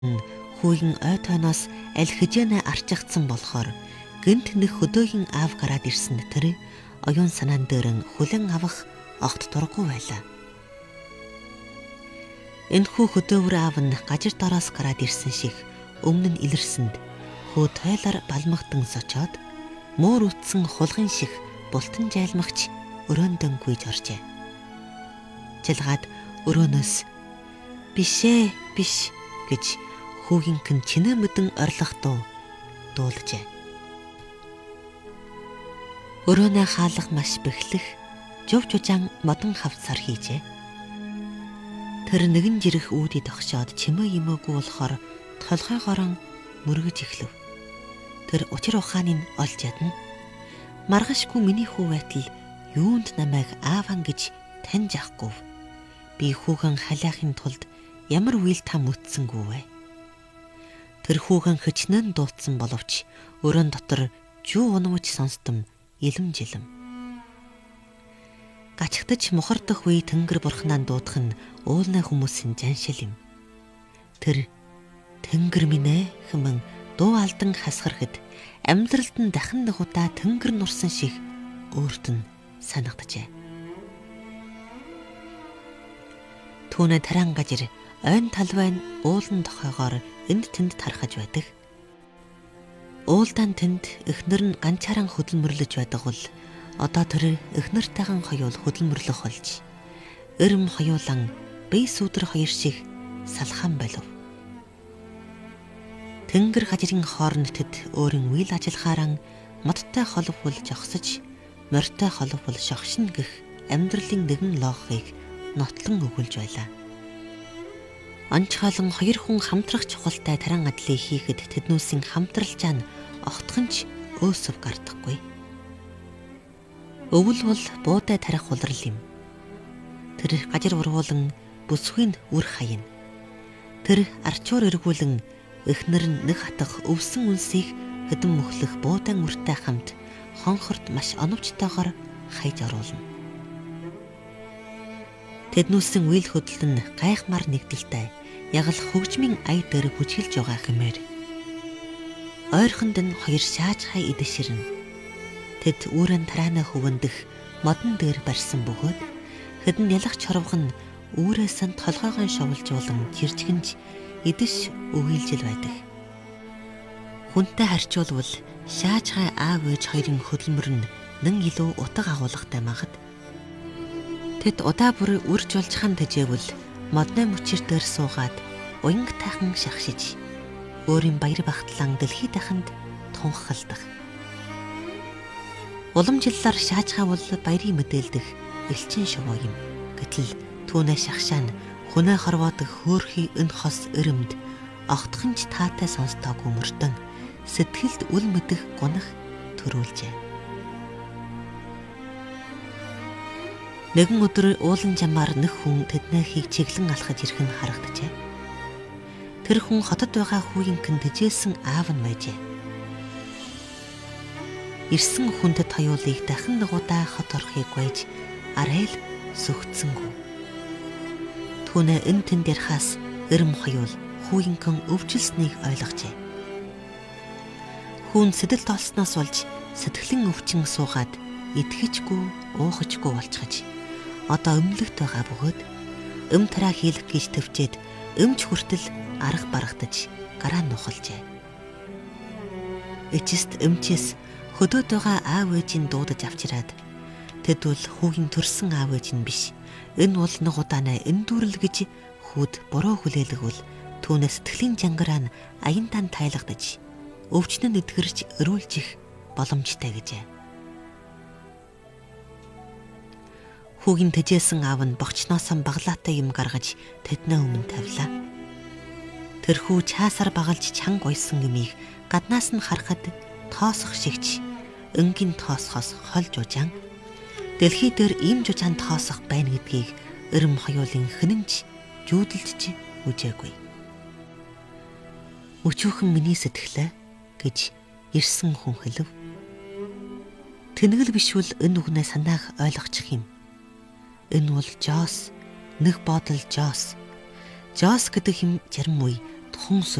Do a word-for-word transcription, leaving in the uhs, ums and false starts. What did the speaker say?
Хүүгийн ой тойноос аль хэжээнэ арчигдсан болохоор гэнт нэг хөдөөгийн аав гараад ирсэн тэр оюун санаан дээрэн хүлэн авах огт дурггүй байлаа. Энэхүү хөдөөвөр аав нь гажир дороос гараад ирсэн шиг өмнө нь илэрсэнд хөө тойлоор балмагтан сочоод муур утсан хулгын шиг бултан жайлмагч өрөөндөн гүйж оржээ. Жилгаад өрөөнөөс бишээ биш гэж хүүгийнхэн чинээ мэдэн орлох дуу дуулжээ. Өрөөнөө хаалга маш бэхлэх жув жужаан модон хавцаар хийжээ. Тэр нэгэн жирэх үүдий тогшоод чимээ юмээгүй болохоор толгойгоорон мөргөж эхлэв. Тэр учир ухааныг олж ядна. Маргашгүй миний хүү байтал юунд намайг ааван гэж таньж ахгүй. Би хүүхэн халиахын тулд ямар үйл там үтсэнгүү вэ? Тэр хүүхэн хичнээн дуудсан боловч өрөөнд дотор жуу унамж сонстом илэм жилэм. Гачигтаж мухардах үе тэнгэр бурхнаа дуудах нь уулнаа хүмүүсийн жаншил юм. Тэр тэнгэр минь ээ хэмээн дуу алдан хасгархэд амьдралд нь дахин нэг удаа тэнгэр нурсан шиг өөрт нь санагджээ. Түүнээ таран гажир ойн талбай нь уулан тохойгоор энд тэнд тархаж байдаг. Уулдан тэнд эхнэр нь ганчааран хөдөлмөрлөж байдаг бол одоо тэр эхнэртэйгэн хоёул хөдөлмөрлөх болж эрэм хоёулан бие сүдэр хоёр шиг салхан болов. Тэнгэр гажирын хооронд тэд өөрийн үйл ажиллахаараа модтой холбол жогсож, морьтой холбол шогшин гэх амьдралын нэгэн логикийг нотлон өгүүлж байлаа. Онцгойлон хоёр хүн хамтрах чухалтай таран адлыг хийхэд тэднүүсийн хамтралжаа нь огтхонч өөсөв гардаггүй. Өвөл бол буудай тарих улрал юм. Тэр гажир ургуулan бүсгүй нь үр хаяна. Тэр арчуур эргүүлэн эхнэр нь нэг хатах өвсөн үнсийг хэдэн мөхлөх буудан үртэй хамт хонхорт маш оновчтойгоор хайж оруулна. Тэднүүсийн үйл хөдлөл нь гайхмаар нэгдэлтэй ягл хөгжмийн ая дээр бүжгэлж байгаа хэмээр. Ойрхонд нь хоёр шааж хай идэширнэ. Тэд үүрэн тараана хөвөндөх модон дээр барьсан бөгөөд хэдэн ялах чорвог нь үүрээс нь толгойгоо шовлжуулан чирчгэнж идэш өгүүлжил байдаг. Хүнтэй харьцуулбал шааж хай аав ээж хоёрын хөдөлмөр нь нэн илүү утга агуулгатай магад. Тэд удаа бүр үрж болж хан тэжээвэл модны мөчир дээр суугаад уянг тайхан шахшиж өөрийн баяр багтлан дэлхий дахинд тунхагладаг. Уламжлалаар шаажхаа бол баярын мэдээлдэх элчин шувуу юм. Гэтэл түүнээ шахшаа нь хүнээ хорвоодог хөөрхий энэ хос өрөмд огтхонч таатай сонстоогүй мөрдөн сэтгэлд үл мэдэх гунах төрүүлжээ. Нэгэн өдөр уулан жамаар нэг хүн тэднийхийг чиглэн алхаж ирэх нь харагджээ. Тэр хүн хотод байгаа хүүгийнхэн тэжээсэн аав нь байжээ. Ирсэн хүндэд хоёулыг дахин нэг удаа хот орохыг гуйж арайл сүгцсэнгүй. Түүнээ энэ тэнд ярихаас эрэм хоёул хүүгийнхэн өвчлснийг ойлгожээ. Хүн сэтэл толсноос болж сэтгэлэн өвчин суугаад идэхжгүй уухажгүй болчихж одоо өмлөгт байгаа бөгөөд эм тараа хийлэх гэж төвчээд эмч хүртэл арга барагдаж гараа нухалжээ. Эцэст эмчээс хөдөөд байгаа аав ээжийн дуудаж авчираад тэд бол хүүгийн төрсөн аав ээж нь биш. Энэ бол нэг удаанаа эндүүрэл гэж хүүд буруу хүлээлгвэл түүнээс сэтгэлийн жангараа нь аяндаа тайлгадаж өвчнөд эдгэрч өрүүлж их боломжтой гэжээ. Хүүгийн тэжээсэн аав нь богчноосон баглаатай юм гаргаж тэднээ өмнө тавилаа. Тэр хүү чаасаар багалж чанга уйсан юмыг гаднаас нь харахад тоосох шигч өнгийн тоосхоос хол жужаан дэлхий дээр ийм жужаан тоосох байна гэдгийг эрэм хоёулын хэнэмж жүүдэлж үжээгүй. Өчүүхэн миний сэтгэлээ гэж ирсэн хүн хэлв. Тэнэгэл бишвэл энэ үгнээ санаах ойлгочих юм. Энэ бол Жос, нэг бодол Жос. Жос гэдэг юм зарим үе хүн